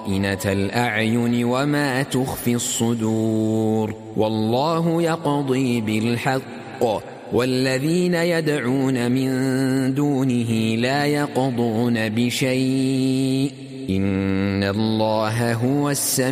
خائنة الأعين وما تخفي الصدور والله يقضي بالحق والذين يدعون من دونه لا يقضون بشيء إن الله هو السميع